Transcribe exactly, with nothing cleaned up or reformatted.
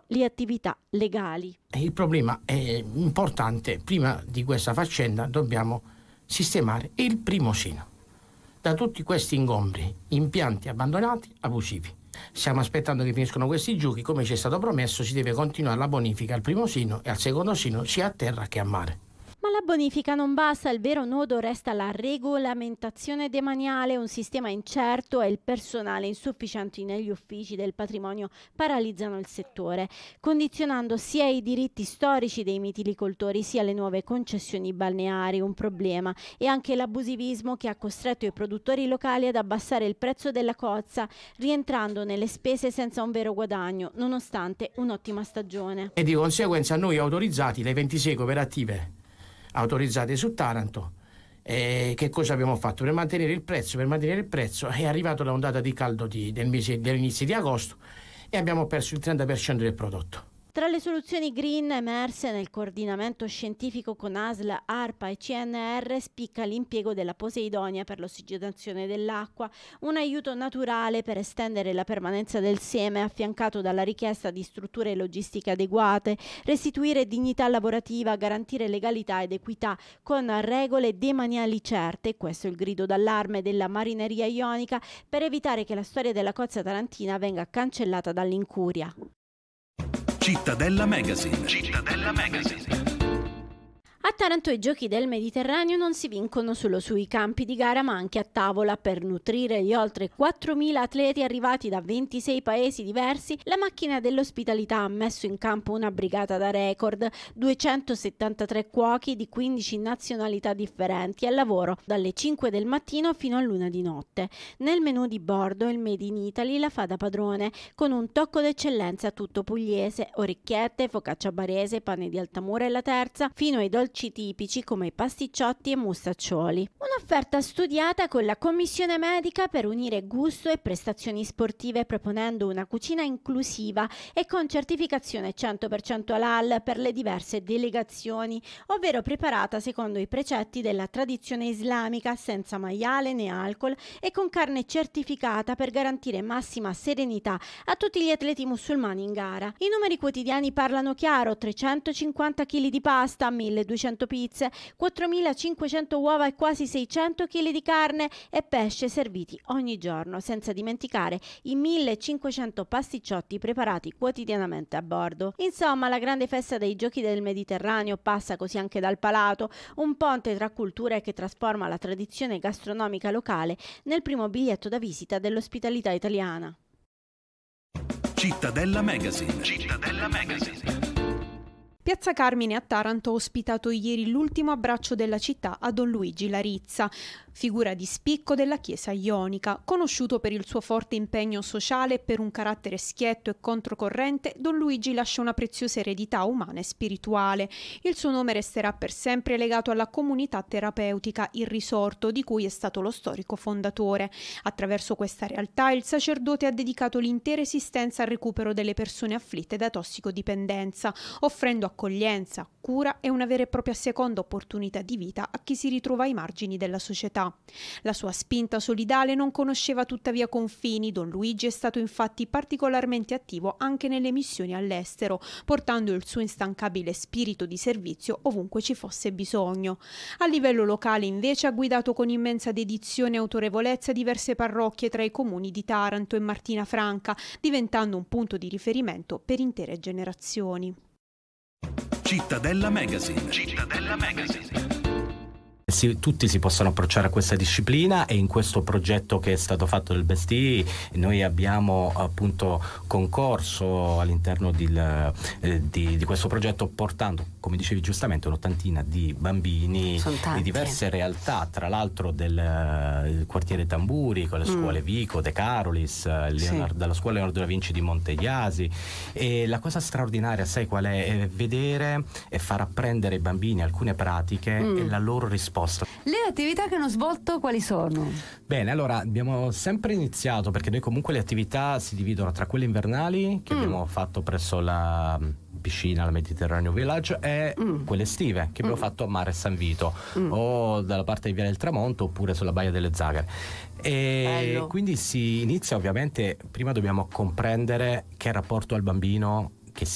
le attività legali. Il problema è importante, prima di questa faccenda dobbiamo sistemare il primosino. Da tutti questi ingombri, impianti abbandonati, abusivi. Stiamo aspettando che finiscono questi giochi, come ci è stato promesso si deve continuare la bonifica al primo sino e al secondo sino sia a terra che a mare. Ma la bonifica non basta, il vero nodo resta la regolamentazione demaniale, un sistema incerto e il personale insufficiente negli uffici del patrimonio paralizzano il settore, condizionando sia i diritti storici dei mitilicoltori sia le nuove concessioni balneari, un problema, e anche l'abusivismo che ha costretto i produttori locali ad abbassare il prezzo della cozza, rientrando nelle spese senza un vero guadagno, nonostante un'ottima stagione. E di conseguenza noi autorizzati, le ventisei cooperative autorizzate su Taranto, eh, che cosa abbiamo fatto? Per mantenere il prezzo, per mantenere il prezzo è arrivata l'ondata di caldo di, del mese, dell'inizio di agosto e abbiamo perso il trenta per cento del prodotto. Tra le soluzioni green emerse nel coordinamento scientifico con A S L, ARPA e C N R spicca l'impiego della poseidonia per l'ossigenazione dell'acqua, un aiuto naturale per estendere la permanenza del seme affiancato dalla richiesta di strutture logistiche adeguate, restituire dignità lavorativa, garantire legalità ed equità con regole demaniali certe, questo è il grido d'allarme della marineria ionica, per evitare che la storia della cozza tarantina venga cancellata dall'incuria. Cittadella Magazine. Cittadella Magazine. A Taranto i giochi del Mediterraneo non si vincono solo sui campi di gara ma anche a tavola. Per nutrire gli oltre quattromila atleti arrivati da ventisei paesi diversi, la macchina dell'ospitalità ha messo in campo una brigata da record, duecentosettantatré cuochi di quindici nazionalità differenti al lavoro dalle cinque del mattino fino all'una di notte. Nel menù di bordo il Made in Italy la fa da padrone, con un tocco d'eccellenza tutto pugliese, orecchiette, focaccia barese, pane di Altamura e La Terza, fino ai dolci tipici come pasticciotti e mustaccioli. Un'offerta studiata con la commissione medica per unire gusto e prestazioni sportive, proponendo una cucina inclusiva e con certificazione cento per cento halal per le diverse delegazioni, ovvero preparata secondo i precetti della tradizione islamica, senza maiale né alcol e con carne certificata per garantire massima serenità a tutti gli atleti musulmani in gara. I numeri quotidiani parlano chiaro: trecentocinquanta chili di pasta, milleduecento pizze, quattromilacinquecento uova e quasi seicento chili di carne e pesce serviti ogni giorno, senza dimenticare i millecinquecento pasticciotti preparati quotidianamente a bordo. Insomma, la grande festa dei Giochi del Mediterraneo passa così anche dal palato, un ponte tra culture che trasforma la tradizione gastronomica locale nel primo biglietto da visita dell'ospitalità italiana. Cittadella Magazine. Cittadella Magazine. Piazza Carmine a Taranto ha ospitato ieri l'ultimo abbraccio della città a Don Luigi Larizza, figura di spicco della Chiesa ionica. Conosciuto per il suo forte impegno sociale e per un carattere schietto e controcorrente, Don Luigi lascia una preziosa eredità umana e spirituale. Il suo nome resterà per sempre legato alla comunità terapeutica Il Risorto, di cui è stato lo storico fondatore. Attraverso questa realtà il sacerdote ha dedicato l'intera esistenza al recupero delle persone afflitte da tossicodipendenza, offrendo accoglienza, cura e una vera e propria seconda opportunità di vita a chi si ritrova ai margini della società. La sua spinta solidale non conosceva tuttavia confini. Don Luigi è stato infatti particolarmente attivo anche nelle missioni all'estero, portando il suo instancabile spirito di servizio ovunque ci fosse bisogno. A livello locale invece ha guidato con immensa dedizione e autorevolezza diverse parrocchie tra i comuni di Taranto e Martina Franca, diventando un punto di riferimento per intere generazioni. Cittadella Magazine. Cittadella Magazine. Si, tutti si possono approcciare a questa disciplina, e in questo progetto che è stato fatto del Besti noi abbiamo appunto concorso all'interno di, eh, di, di questo progetto, portando, come dicevi giustamente, un'ottantina di bambini di diverse realtà, tra l'altro del uh, quartiere Tamburi, con le scuole mm. Vico, De Carolis, Leonardo, sì. dalla scuola Leonardo da Vinci di Monteiasi. E la cosa straordinaria, sai qual è? È vedere e far apprendere ai bambini alcune pratiche mm. e la loro risposta. Le attività che hanno svolto quali sono? Bene, allora abbiamo sempre iniziato, perché noi comunque le attività si dividono tra quelle invernali che mm. abbiamo fatto presso la piscina al Mediterranean Village e mm. quelle estive che abbiamo mm. fatto a Mare San Vito mm. o dalla parte di Viale del Tramonto oppure sulla Baia delle Zagare. E Bello. Quindi si inizia, ovviamente prima dobbiamo comprendere che rapporto ha il bambino